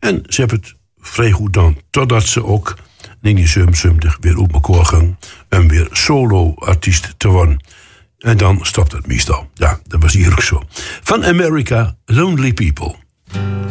En ze hebben het vrij goed gedaan, totdat ze ook in 1977 weer op elkaar ging en weer solo-artiest te worden. En dan stopt het meestal. Ja, dat was hier ook zo. Van America, Lonely People.